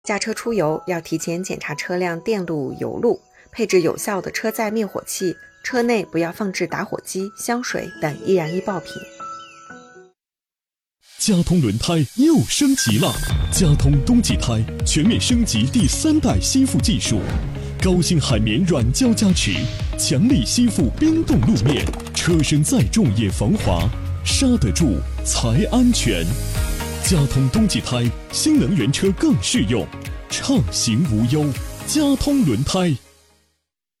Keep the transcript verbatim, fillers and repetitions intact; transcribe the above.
驾车出游要提前检查车辆电路、油路，配置有效的车载灭火器，车内不要放置打火机、香水等易燃易爆品。 佳通轮胎又升级了，佳通冬季胎全面升级第三代吸附技术，高性海绵软胶加持，强力吸附冰冻路面，车身再重也防滑，刹得住才安全。佳通冬季胎，新能源车更适用，畅行无忧。佳通轮胎。